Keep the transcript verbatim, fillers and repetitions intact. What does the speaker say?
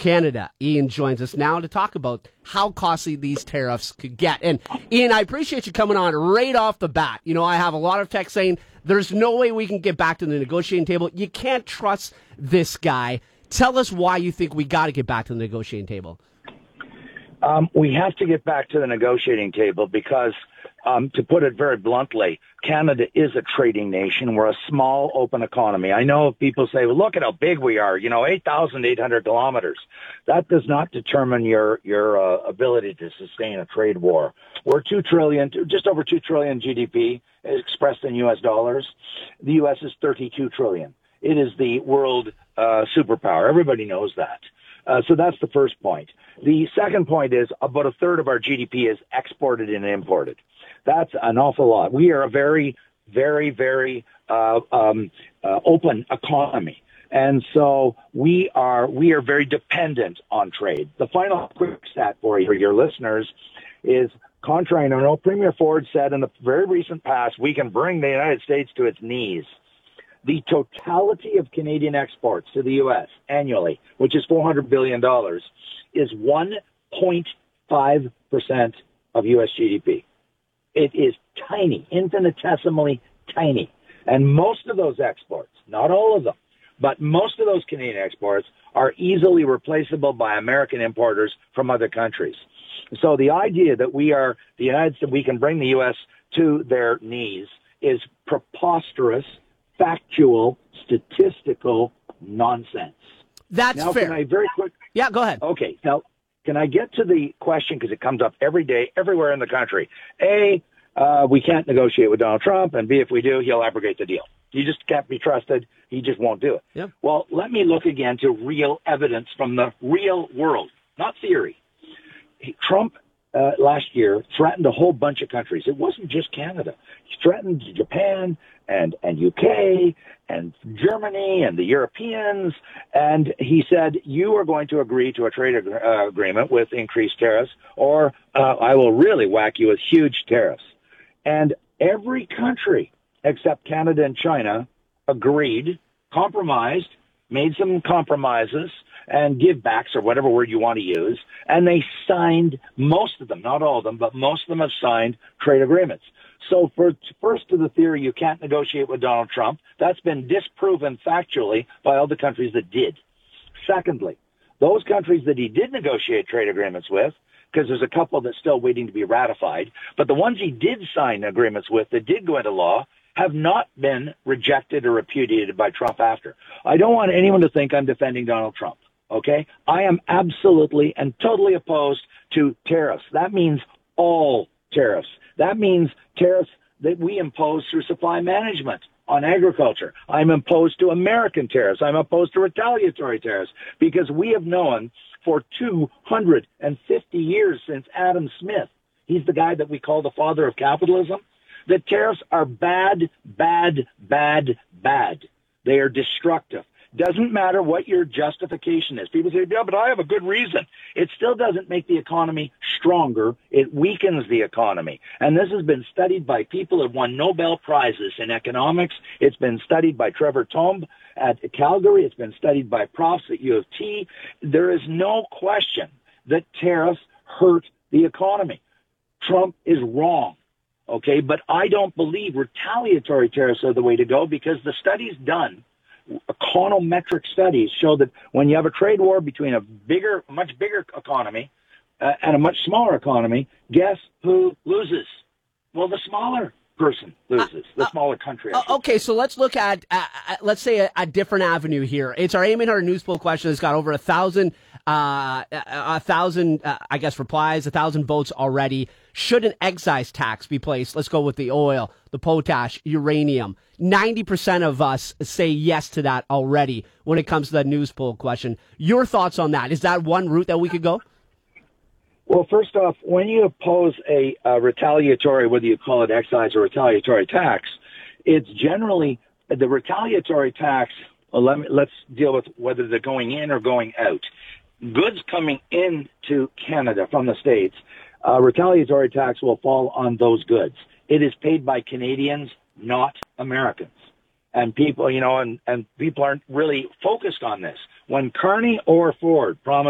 Canada. Ian joins us now to talk about how costly these tariffs could get. And Ian, I appreciate you coming on right off the bat. You know, I have a lot of text saying there's no way we can get back to the negotiating table. You can't trust this guy. Tell us why you think we got to get back to the negotiating table. Um, we have to get back to the negotiating table because, um, to put it very bluntly, Canada is a trading nation. We're a small, open economy. I know people say, well, look at how big we are, you know, eight thousand eight hundred kilometers. That does not determine your, your uh, ability to sustain a trade war. We're two trillion, just over two trillion G D P expressed in U S dollars. The U S is thirty-two trillion. It is the world uh, superpower. Everybody knows that. Uh, so that's the first point. The second point is about a third of our G D P is exported and imported. That's an awful lot. We are a very, very, very uh, um, uh, open economy. And so we are we are very dependent on trade. The final quick stat for you, for your listeners, is contrary. I know Premier Ford said in the very recent past, we can bring the United States to its knees. The totality of Canadian exports to the U S annually, which is four hundred billion dollars, is one point five percent of U S G D P. It is tiny, infinitesimally tiny. And most of those exports, not all of them, but most of those Canadian exports are easily replaceable by American importers from other countries. So the idea that we are, the United States, we can bring the U S to their knees is preposterous, factual, statistical nonsense. That's now, fair. Can I very quick? Yeah, go ahead. Okay. Now, can I get to the question, because it comes up every day, everywhere in the country? A, uh, we can't negotiate with Donald Trump, and B, if we do, he'll abrogate the deal. He just can't be trusted. He just won't do it. Yep. Well, let me look again to real evidence from the real world, not theory. He, Trump Uh, last year threatened a whole bunch of countries. It wasn't just Canada. He threatened Japan and, and U K and Germany and the Europeans. And he said, you are going to agree to a trade ag- uh, agreement with increased tariffs, or uh, I will really whack you with huge tariffs. And every country except Canada and China agreed, compromised, made some compromises, and give backs, or whatever word you want to use, and they signed, most of them, not all of them, but most of them have signed trade agreements. So for, first to the theory you can't negotiate with Donald Trump, that's been disproven factually by all the countries that did. Secondly, those countries that he did negotiate trade agreements with, because there's a couple that's still waiting to be ratified, but the ones he did sign agreements with that did go into law have not been rejected or repudiated by Trump after. I don't want anyone to think I'm defending Donald Trump. Okay, I am absolutely and totally opposed to tariffs. That means all tariffs. That means tariffs that we impose through supply management on agriculture. I'm opposed to American tariffs. I'm opposed to retaliatory tariffs, because we have known for two hundred fifty years since Adam Smith, he's the guy that we call the father of capitalism, that tariffs are bad, bad, bad, bad. They are destructive. Doesn't matter what your justification is. People say, yeah, but I have a good reason. It still doesn't make the economy stronger. It weakens the economy. And this has been studied by people who have won Nobel Prizes in economics. It's been studied by Trevor Tomb at Calgary. It's been studied by profs at U of T. There is no question that tariffs hurt the economy. Trump is wrong. Okay, but I don't believe retaliatory tariffs are the way to go, because the studies done, econometric studies, show that when you have a trade war between a bigger, much bigger economy uh, and a much smaller economy, guess who loses? Well, the smaller person loses, the smaller country. Uh, okay, so let's look at, uh, let's say, a, a different avenue here. It's our Aim in Our News poll question. It's got over a thousand, uh, a, a thousand, uh, I guess, replies, a thousand votes already. Should an excise tax be placed? Let's go with the oil, the potash, uranium. ninety percent of us say yes to that already when it comes to that news poll question. Your thoughts on that? Is that one route that we could go? Well, first off, when you oppose a, a retaliatory, whether you call it excise or retaliatory tax, it's generally the retaliatory tax. Well, let me, let's deal with whether they're going in or going out. Goods coming into Canada from the States, uh, retaliatory tax will fall on those goods. It is paid by Canadians, not Americans. And people, you know, and, and people aren't really focused on this. When Carney or Ford promised